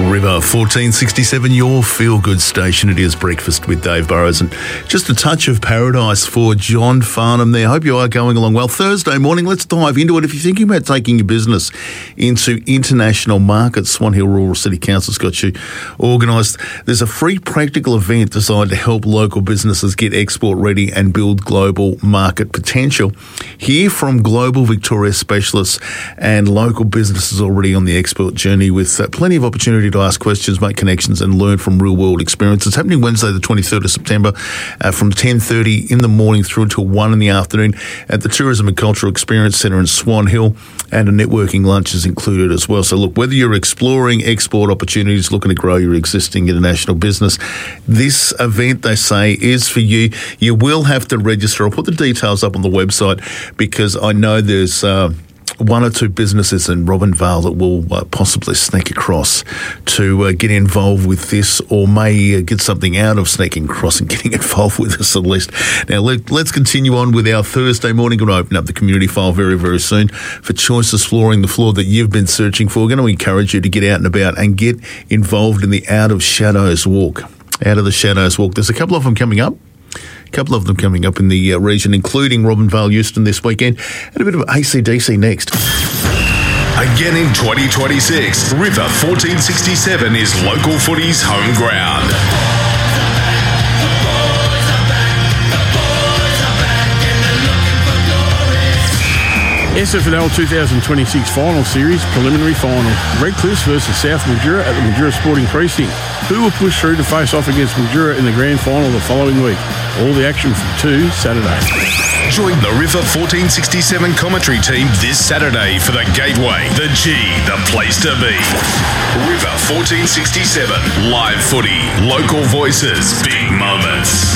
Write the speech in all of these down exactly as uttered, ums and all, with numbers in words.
River fourteen sixty-seven, your feel-good station. It is Breakfast with Dave Burrows, and just a touch of paradise for John Farnham there. Hope you are going along well. Thursday morning, let's dive into it. If you're thinking about taking your business into international markets, Swan Hill Rural City Council's got you organised. There's a free practical event designed to help local businesses get export ready and build global market potential. Hear from global Victoria specialists and local businesses already on the export journey with uh, plenty of opportunity to ask questions, make connections and learn from real-world experience. It's happening Wednesday the twenty-third of September uh, from ten thirty in the morning through until one in the afternoon at the Tourism and Cultural Experience Centre in Swan Hill, and a networking lunch is included as well. So look, whether you're exploring export opportunities, looking to grow your existing international business, this event, they say, is for you. You will have to register. I'll put the details up on the website because I know there's Uh, one or two businesses in Robinvale that will uh, possibly sneak across to uh, get involved with this, or may uh, get something out of sneaking across and getting involved with us at least. Now, let, let's continue on with our Thursday morning. We're going to open up the community file very, very soon for Choices Flooring, the floor that you've been searching for. We're going to encourage you to get out and about and get involved in the Out of Shadows Walk. Out of the Shadows Walk. There's a couple of them coming up. A couple of them coming up in the uh, region, including Robinvale, Euston this weekend, and a bit of A C D C next. Again in twenty twenty-six, River fourteen sixty-seven is local footy's home ground. S F N L twenty twenty-six Final Series Preliminary Final. Redcliffe versus South Mildura at the Mildura Sporting Precinct. Who will push through to face off against Mildura in the Grand Final the following week? All the action from two Saturday. Join the River fourteen sixty-seven commentary team this Saturday for the Gateway, the G, the place to be. River fourteen sixty-seven, live footy, local voices, big moments.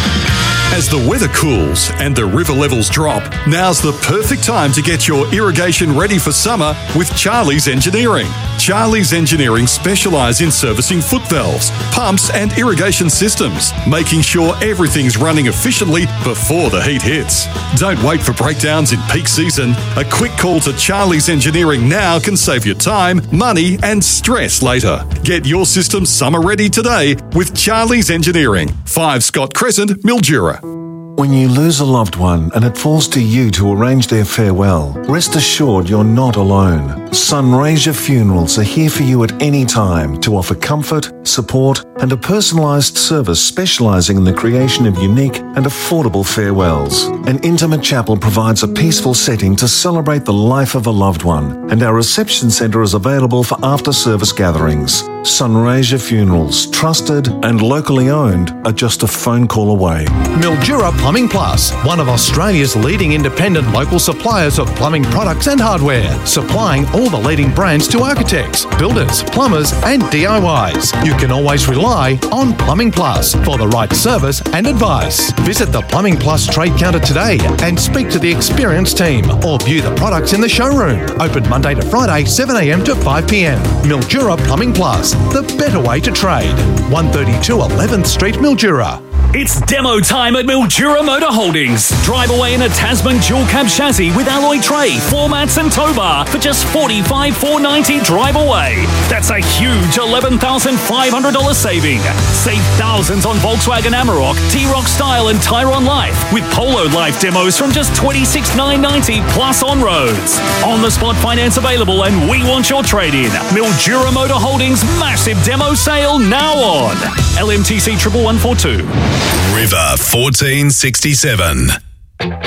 As the weather cools and the river levels drop, now's the perfect time to get your irrigation ready for summer with Charlie's Engineering. Charlie's Engineering specialise in servicing foot valves, pumps and irrigation systems, making sure everything's running efficiently before the heat hits. Don't wait for breakdowns in peak season. A quick call to Charlie's Engineering now can save you time, money and stress later. Get your system summer ready today with Charlie's Engineering, five Scott Crescent, Mildura. When you lose a loved one and it falls to you to arrange their farewell, rest assured you're not alone. Sunraysia Funerals are here for you at any time to offer comfort, support and a personalised service specialising in the creation of unique and affordable farewells. An intimate chapel provides a peaceful setting to celebrate the life of a loved one, and our reception centre is available for after-service gatherings. Sunraysia Funerals, trusted and locally owned, are just a phone call away. Mildura Plumbing Plus, one of Australia's leading independent local suppliers of plumbing products and hardware, supplying all the leading brands to architects, builders, plumbers and D I Ys. You can always rely on Plumbing Plus for the right service and advice. Visit the Plumbing Plus trade counter today and speak to the experienced team, or view the products in the showroom. Open Monday to Friday, seven a m to five p m. Mildura Plumbing Plus, the better way to trade. one thirty-two eleventh Street, Mildura. It's demo time at Mildura Motor Holdings. Drive away in a Tasman dual cab chassis with alloy tray, floor mats and tow bar for just forty-five thousand four hundred ninety dollars drive away. That's a huge eleven thousand five hundred dollars saving. Save thousands on Volkswagen Amarok, T-Roc Style and Tyrone Life with Polo Life demos from just twenty-six thousand nine hundred ninety dollars plus on roads. On the spot finance available, and we want your trade-in. Mildura Motor Holdings massive demo sale now on. L M T C one one one four two. River fourteen sixty-seven.